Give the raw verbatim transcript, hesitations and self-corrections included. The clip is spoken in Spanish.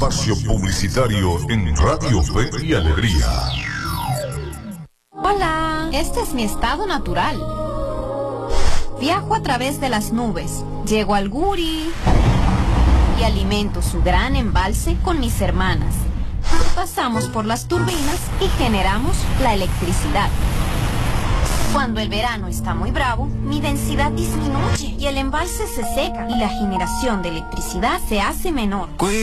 espacio publicitario en Radio Fe y Alegría. Hola, este es mi estado natural. Viajo a través de las nubes, llego al Guri y alimento su gran embalse con mis hermanas. Pasamos por las turbinas y generamos la electricidad. Cuando el verano está muy bravo, mi densidad disminuye y el embalse se seca y la generación de electricidad se hace menor.